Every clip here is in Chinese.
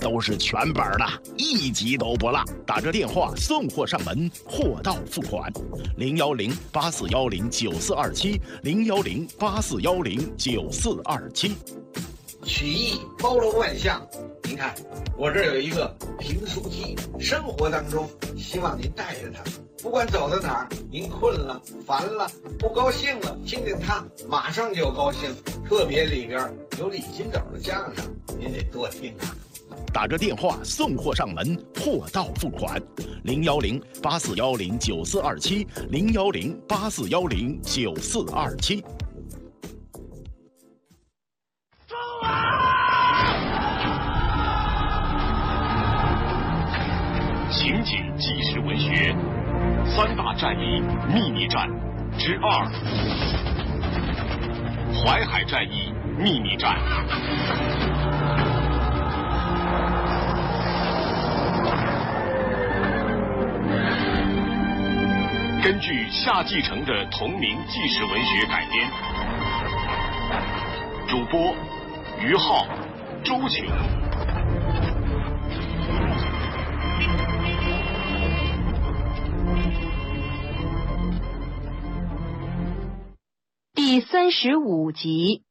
都是全本的，一集都不落。打这电话送货上门，货到付款。010-8410-9427，010-8410-9427。 曲艺包罗万象，您看，我这儿有一个评书机，生活当中希望您带着它，不管走到哪儿，您困了、烦了、不高兴了，听听它，马上就高兴。特别里边有李金斗的相声，您得多听啊。 打着电话送货上门，货到付款。010-8410-9427，010-8410-9427。 情景纪实文学三大战役秘密战之2：淮海战役秘密战。根据夏季承的同名纪实文学改编，主播于浩、周琼。 第35集。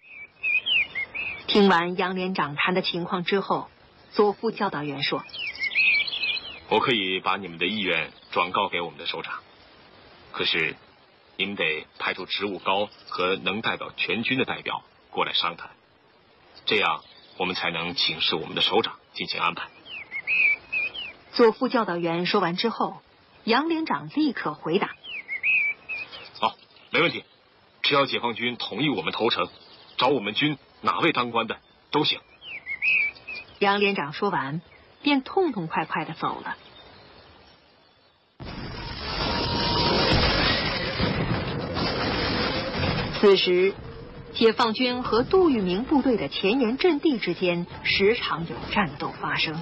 听完杨连长谈的情况之后，左副教导员说：“ 我可以把你们的意愿转告给我们的首长，可是你们得派出职务高和能代表全军的代表过来商谈，这样我们才能请示我们的首长进行安排。” 左副教导员说完之后，杨连长立刻回答：“ 好，没问题。只要解放军同意我们投诚，找我们军哪位当官的都行。” 杨连长说完，便痛痛快快地走了。此时，解放军和杜聿明部队的前沿阵地之间时常有战斗发生。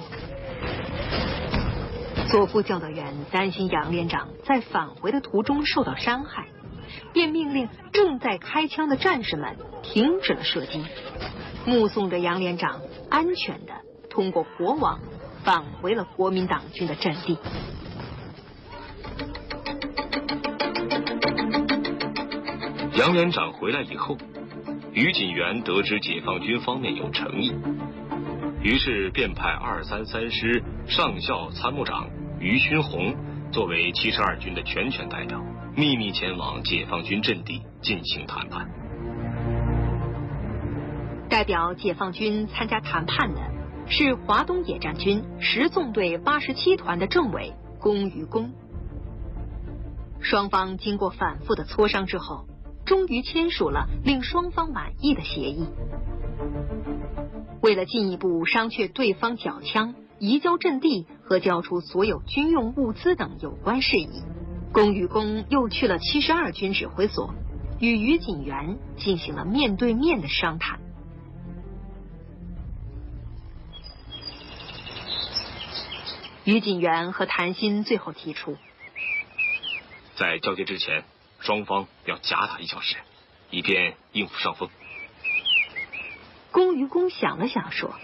左副教导员担心杨连长在返回的途中受到伤害，便命令正在开枪的战士们停止了射击，目送着杨连长安全地通过火网返回了国民党军的阵地。 杨连长回来以后，于锦元得知解放军方面有诚意，于是便派233师上校参谋长于勋红作为72军的全权代表，秘密前往解放军阵地进行谈判。 代表解放军参加谈判的是华东野战军10纵队87团的政委龚于公。双方经过反复的磋商之后，终于签署了令双方满意的协议。为了进一步商榷对方缴枪、移交阵地和交出所有军用物资等有关事宜，龚于公又去了72军指挥所，与于锦元进行了面对面的商谈。于锦元和谭鑫最后提出， 在交接之前，双方要夹打1小时，以便应付上风。 龚于公想了想说：“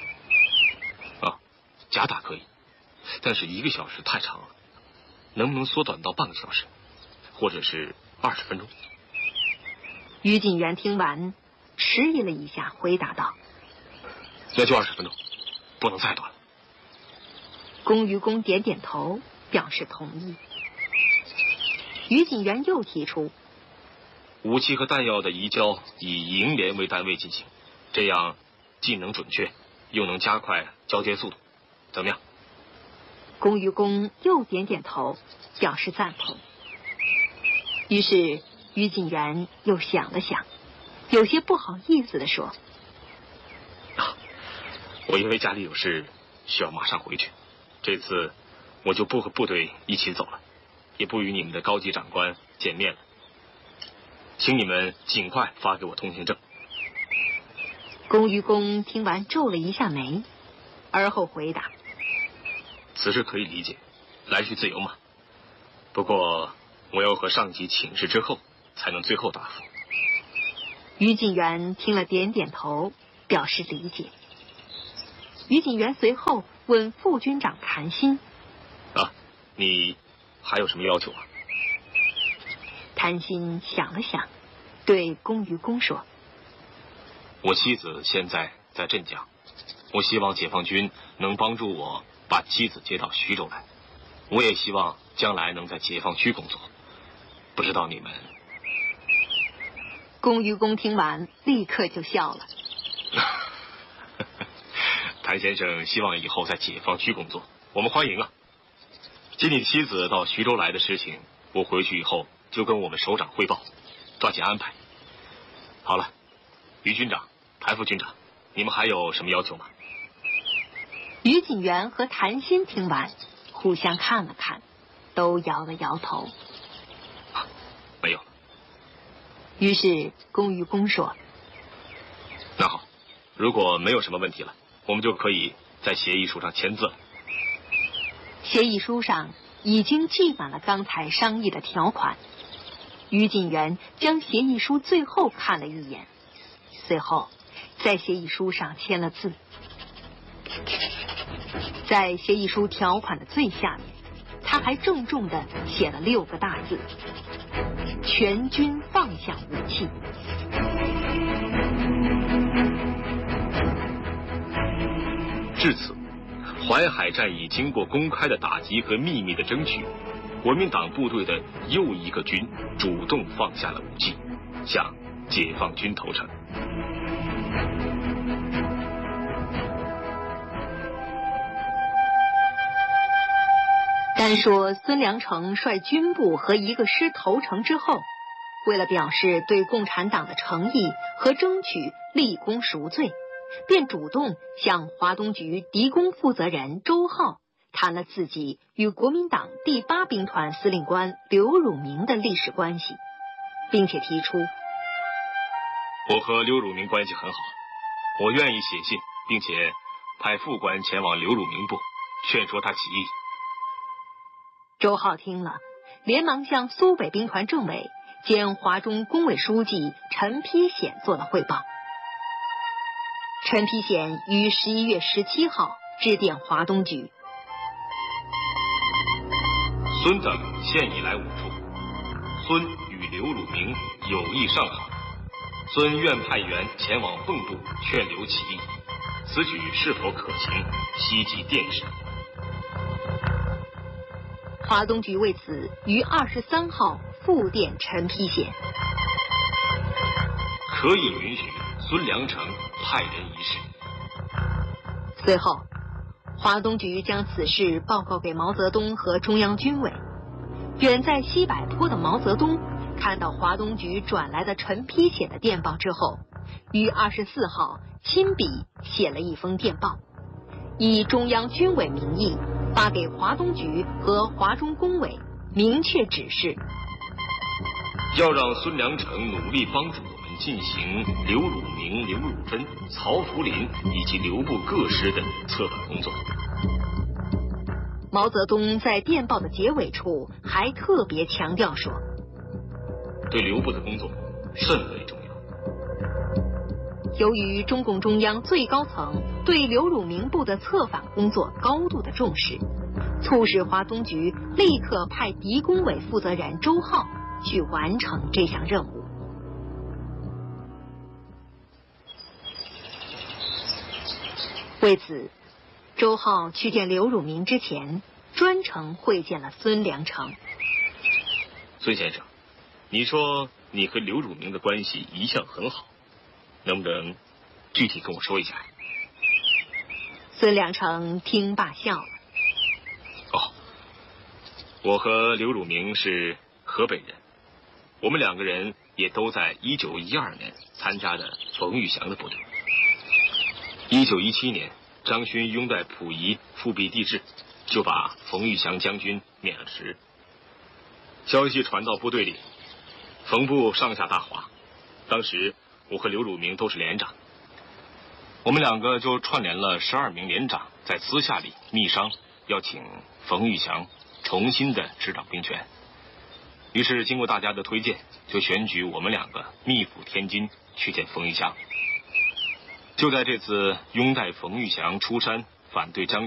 夹打可以，但是1个小时太长了，能不能缩短到半个小时，或者是20分钟？” 于锦元听完，迟疑了一下，回答道：“ 那就20分钟，不能再短了。” 龚于公点点头，表示同意。于锦元又提出， 武器和弹药的移交以营连为单位进行，这样既能准确，又能加快交接速度，怎么样？ 龚于公又点点头，表示赞同。于是于锦元又想了想，有些不好意思地说：“ 我因为家里有事需要马上回去，这次我就不和部队一起走了，也不与你们的高级长官见面了，请你们尽快发给我通行证。” 龚于公听完皱了一下眉，而后回答：“ 此事可以理解，来去自由嘛。不过我要和上级请示之后，才能最后答复。” 于锦元听了点点头，表示理解。 于锦元随后问副军长谭鑫：“ 啊，你还有什么要求啊？” 谭鑫想了想，对龚于公说：“ 我妻子现在在镇江，我希望解放军能帮助我把妻子接到徐州来。我也希望将来能在解放区工作。不知道你们……” 龚于公听完，立刻就笑了。 谭先生希望以后在解放区工作，我们欢迎啊！接你妻子到徐州来的事情，我回去以后就跟我们首长汇报，抓紧安排。好了，于军长、谭副军长，你们还有什么要求吗？ 于锦元和谭鑫听完，互相看了看，都摇了摇头。 没有了。 于是龚于公说：“ 那好，如果没有什么问题了，我们就可以在协议书上签字了。” 协议书上已经记满了刚才商议的条款。于锦元将协议书最后看了一眼，随后在协议书上签了字。在协议书条款的最下面，他还郑重地写了6个大字：全军放下武器。 至此，淮海战役经过公开的打击和秘密的争取，国民党部队的又一个军主动放下了武器，向解放军投诚。 单说孙良诚率军部和1个师投诚之后，为了表示对共产党的诚意和争取立功赎罪，便主动向华东局敌工负责人周浩谈了自己与国民党第8兵团司令官刘汝明的历史关系，并且提出： 我和刘汝明关系很好，我愿意写信，并且派副官前往刘汝明部，劝说他起义。 周浩听了，连忙向苏北兵团政委兼华中工委书记陈丕显做了汇报。陈丕显于11月17号致电华东局： 孙等现已来5处，孙与刘汝明友谊尚好，孙愿派员前往蚌埠劝刘起义，此举是否可行，希冀电示。 华东局为此于23号复电陈丕显： 可以允许孙良诚派人一试。 随后，华东局将此事报告给毛泽东和中央军委。远在西柏坡的毛泽东看到华东局转来的陈丕显的电报之后，于24号亲笔写了一封电报，以中央军委名义发给华东局和华中工委，明确指示要让孙良诚努力帮助我们进行刘汝明、刘汝芬、曹福林以及刘部各师的策反工作。 毛泽东在电报的结尾处还特别强调说： 对刘部的工作甚为重要。 由于中共中央最高层对刘汝明部的策反工作高度的重视，促使华东局立刻派敌工委负责人周浩去完成这项任务。为此，周浩去见刘汝明之前，专程会见了孙良诚。 孙先生，你说你和刘汝明的关系一向很好，能不能具体跟我说一下？ 孙良诚听罢笑了。 哦，我和刘汝明是河北人，我们2个人也都在1912年参加的冯玉祥的部队。1917年，张勋拥戴溥仪复辟帝制，就把冯玉祥将军免了职。消息传到部队里，冯部上下大哗。当时我和刘汝明都是连长，我们2个就串联了12名连长，在私下里密商，要请冯玉祥重新的执掌兵权。于是经过大家的推荐，就选举我们2个密赴天津去见冯玉祥。 就在这次拥戴冯玉祥出山反对张